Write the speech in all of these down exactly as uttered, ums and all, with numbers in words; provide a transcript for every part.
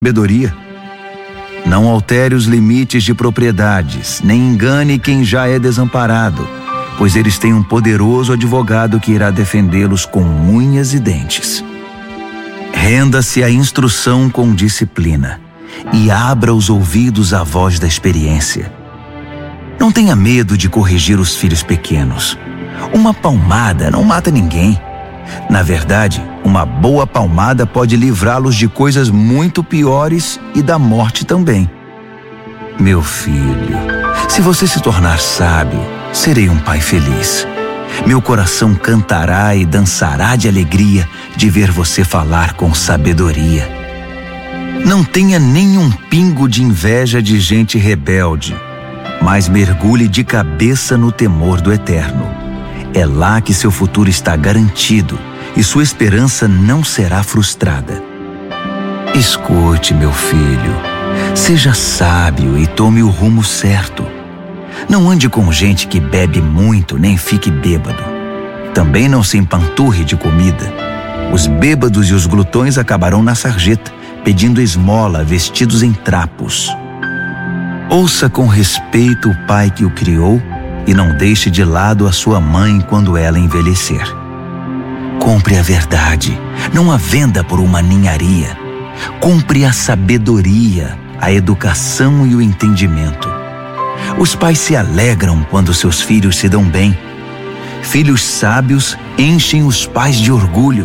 sabedoria. Não altere os limites de propriedades, nem engane quem já é desamparado, pois eles têm um poderoso advogado que irá defendê-los com unhas e dentes. Renda-se à instrução com disciplina e abra os ouvidos à voz da experiência. Não tenha medo de corrigir os filhos pequenos. Uma palmada não mata ninguém. Na verdade, uma boa palmada pode livrá-los de coisas muito piores e da morte também. Meu filho, se você se tornar sábio, serei um pai feliz. Meu coração cantará e dançará de alegria de ver você falar com sabedoria. Não tenha nenhum pingo de inveja de gente rebelde, mas mergulhe de cabeça no temor do Eterno. É lá que seu futuro está garantido e sua esperança não será frustrada. Escute, meu filho, seja sábio e tome o rumo certo. Não ande com gente que bebe muito nem fique bêbado. Também não se empanturre de comida. Os bêbados e os glutões acabarão na sarjeta, pedindo esmola, vestidos em trapos. Ouça com respeito o pai que o criou e não deixe de lado a sua mãe quando ela envelhecer. Compre a verdade, não a venda por uma ninharia. Compre a sabedoria, a educação e o entendimento. Os pais se alegram quando seus filhos se dão bem. Filhos sábios enchem os pais de orgulho.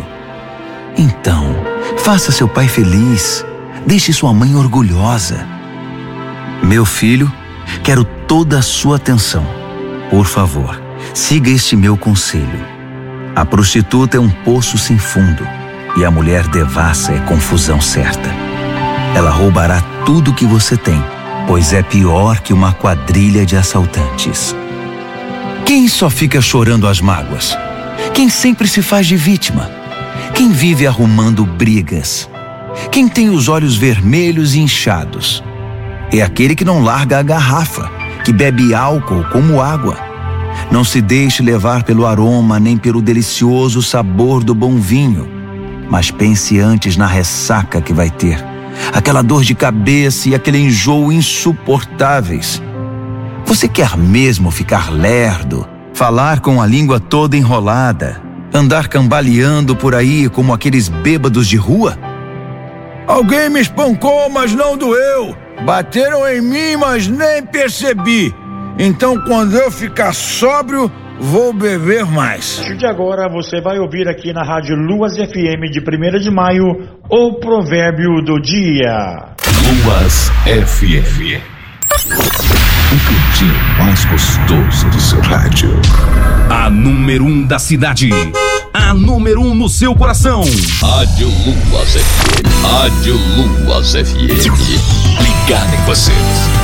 Então, faça seu pai feliz. Deixe sua mãe orgulhosa. Meu filho, quero toda a sua atenção. Por favor, siga este meu conselho. A prostituta é um poço sem fundo e a mulher devassa é confusão certa. Ela roubará tudo que você tem, pois é pior que uma quadrilha de assaltantes. Quem só fica chorando as mágoas? Quem sempre se faz de vítima? Quem vive arrumando brigas? Quem tem os olhos vermelhos e inchados? É aquele que não larga a garrafa, que bebe álcool como água. Não se deixe levar pelo aroma nem pelo delicioso sabor do bom vinho, mas pense antes na ressaca que vai ter, aquela dor de cabeça e aquele enjoo insuportáveis. Você quer mesmo ficar lerdo, falar com a língua toda enrolada, andar cambaleando por aí como aqueles bêbados de rua? Alguém me espancou, mas não doeu. Bateram em mim, mas nem percebi. Então, quando eu ficar sóbrio, vou beber mais. A partir de agora, você vai ouvir aqui na Rádio Luas F M de primeiro de maio o provérbio do dia. Luas F M. O cantinho mais gostoso do seu rádio. A número um da cidade. A número um no seu coração. Rádio Luas F M. Rádio Luas F M. Ligada em você.